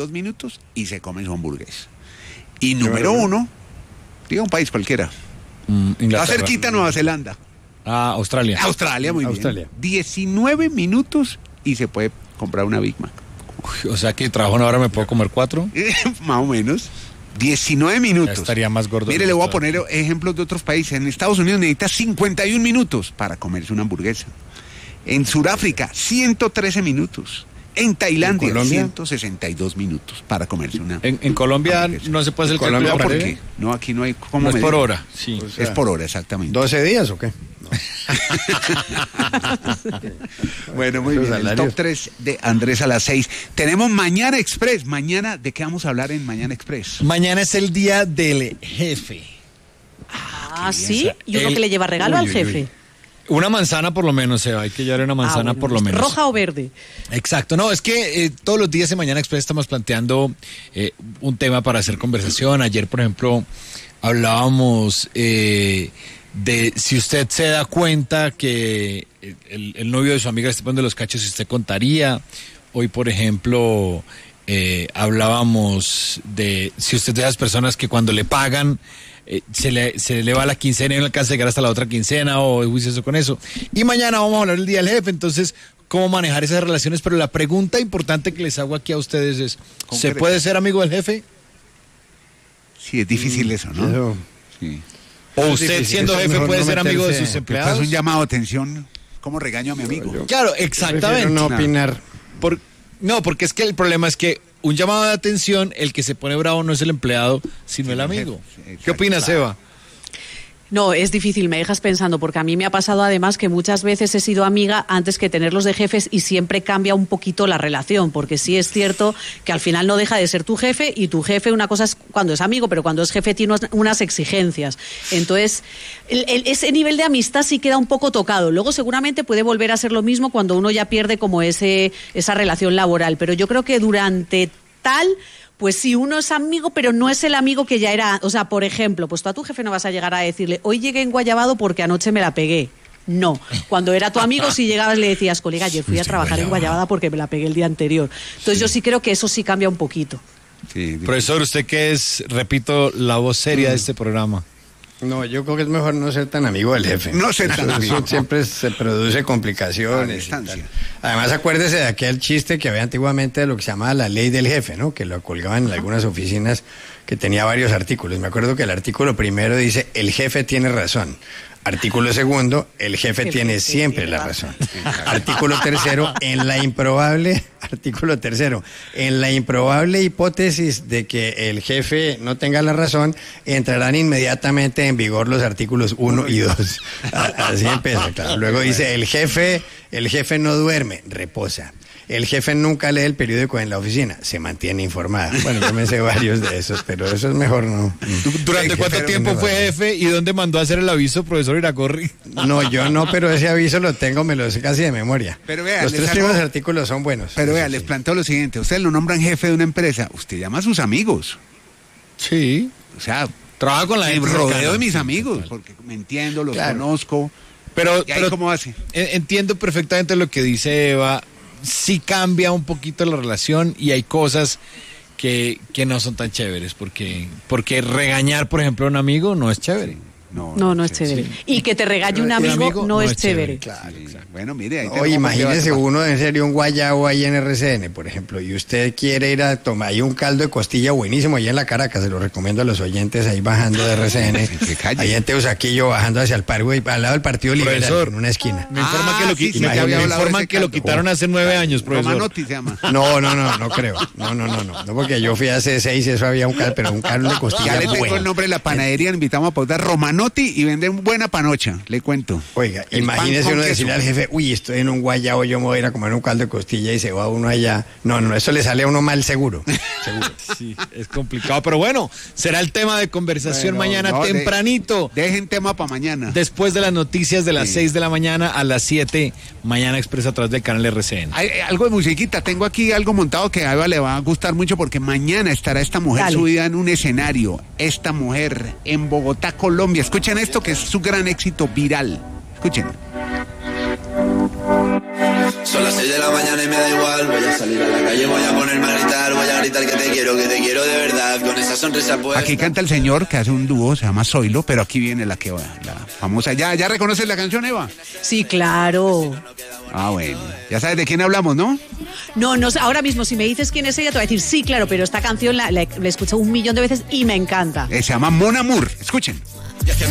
42 minutos y se come su hamburguesa. Y número 1, diga un país cualquiera. Está cerquita Nueva Zelanda. Australia. Australia, muy bien. 19 minutos y se puede comprar una Big Mac. O sea que trabajo una hora, ¿me puedo comer 4? Más o menos. 19 minutos. Ya estaría más gordo. Mire, le voy a poner ejemplos de otros países. En Estados Unidos necesita 51 minutos para comerse una hamburguesa. En Sudáfrica, 113 minutos. En Tailandia, 162 minutos para comerse una. En Colombia no se puede hacer el cálculo. ¿Por qué? No, aquí no hay cómo medir. Es por hora, sí. O sea, es por hora, exactamente. ¿12 días o qué? No. Bueno, muy bien. El top 3 de Andrés a las 6. Tenemos Mañana Express. Mañana, ¿de qué vamos a hablar en Mañana Express? Mañana es el día del jefe. ¿Sí? ¿Y uno que le lleva regalo al jefe? Una manzana por lo menos, Eva, hay que llevar una manzana por lo menos. ¿Roja o verde? Exacto, no, es que todos los días en Mañana Express estamos planteando un tema para hacer conversación. Ayer, por ejemplo, hablábamos de si usted se da cuenta que el novio de su amiga le está poniendo los cachos, si usted contaría. Hoy, por ejemplo, hablábamos de si usted es de esas personas que cuando le pagan se le va la quincena y no alcanza a llegar hasta la otra quincena o es juicioso con eso. Y mañana vamos a hablar del día del jefe, entonces, cómo manejar esas relaciones. Pero la pregunta importante que les hago aquí a ustedes es, ¿se puede ser amigo del jefe? Sí, es difícil eso, ¿no? Eso. Sí. ¿O usted siendo jefe puede ser amigo de sus empleados? Es un llamado de atención. ¿Cómo regaño a mi amigo? Claro, exactamente. No opinar. No, porque es que el problema es que un llamado de atención, el que se pone bravo no es el empleado, sino el amigo. ¿Qué opinas, Eva? No, es difícil, me dejas pensando, porque a mí me ha pasado además que muchas veces he sido amiga antes que tenerlos de jefes y siempre cambia un poquito la relación, porque sí es cierto que al final no deja de ser tu jefe y tu jefe una cosa es cuando es amigo, pero cuando es jefe tiene unas exigencias. Entonces, ese nivel de amistad sí queda un poco tocado. Luego seguramente puede volver a ser lo mismo cuando uno ya pierde como esa relación laboral, pero yo creo que durante tal... Pues sí, uno es amigo, pero no es el amigo que ya era. O sea, por ejemplo, pues tú a tu jefe no vas a llegar a decirle, hoy llegué enguayabado porque anoche me la pegué. No, cuando era tu amigo, si llegabas le decías, colega, ayer fui a trabajar enguayabada porque me la pegué el día anterior. Entonces yo sí creo que eso sí cambia un poquito. Sí, profesor, usted que es, repito, la voz seria de este programa. No, yo creo que es mejor no ser tan amigo del jefe. No ser tan amigo. Eso siempre se produce complicaciones. Además, acuérdese de aquel chiste que había antiguamente de lo que se llamaba la ley del jefe, ¿no? Que lo colgaban en algunas oficinas, que tenía varios artículos. Me acuerdo que el artículo primero dice, el jefe tiene razón. Artículo segundo, el jefe tiene siempre la razón. Artículo tercero, en la improbable hipótesis de que el jefe no tenga la razón, entrarán inmediatamente en vigor los artículos 1 y 2. Así empieza, claro. Luego dice, el jefe no duerme, reposa. El jefe nunca lee el periódico en la oficina, se mantiene informada. Bueno, yo me sé varios de esos, pero eso es mejor no. ¿Durante cuánto tiempo fue jefe y dónde mandó a hacer el aviso, profesor Iragorri? No, yo no, pero ese aviso lo tengo, me lo sé casi de memoria. Pero vea, los 3 primeros artículos son buenos. Pero vea, les planteo lo siguiente, ustedes lo nombran jefe de una empresa, usted llama a sus amigos. Sí. O sea, trabaja con la gente. Rodeo de mis amigos, porque me entiendo, los conozco. Pero ¿cómo hace? Entiendo perfectamente lo que dice Eva. Sí cambia un poquito la relación y hay cosas que no son tan chéveres, porque regañar, por ejemplo, a un amigo no es chévere. No es chévere. Sí. Y que te regañe un amigo no es chévere. Claro, exacto. Bueno, mire, ahí oye, imagínese uno en serio un guayabo ahí en RCN, por ejemplo, y usted quiere ir a tomar ahí un caldo de costilla buenísimo ahí en la Caracas, se lo recomiendo a los oyentes ahí bajando de RCN. Ahí en Teusaquillo bajando hacia el parque, al lado del Partido Liberal, profesor, en una esquina. Me informan que lo quitaron hace 9 años, profesor. Romanotti se llama. No creo. No, porque yo fui hace 6 y eso había un caldo de costilla. Ya le tengo el nombre de la panadería, invitamos a pautar Romanotti y venden buena panocha, le cuento. Oiga, imagínese uno decirle al jefe, uy, estoy en un guayabo, yo me voy a ir a comer un caldo de costilla y se va uno allá. No, eso le sale a uno mal seguro. Sí, es complicado, pero bueno, será el tema de conversación mañana tempranito. Dejen tema para mañana. Después de las noticias de las 6 de la mañana a las 7, Mañana Express a través del canal RCN. Hay algo de musiquita, tengo aquí algo montado que a Eva le va a gustar mucho porque mañana estará esta mujer subida en un escenario. Esta mujer en Bogotá, Colombia. Escuchen esto que es su gran éxito viral. Escuchen. Son las 6 de la mañana y me da igual. Voy a salir a la calle, voy a ponerme a gritar que te quiero de verdad. Con esa sonrisa puesta. Aquí canta el señor que hace un dúo, se llama Zoilo, pero aquí viene la famosa. ¿Ya reconoces la canción, Eva? Sí, claro. Ah, bueno. Ya sabes de quién hablamos, ¿no? No, ahora mismo si me dices quién es ella te voy a decir sí, claro, pero esta canción la he escuchado 1.000.000 de veces y me encanta. Se llama Mon Amour. Escuchen.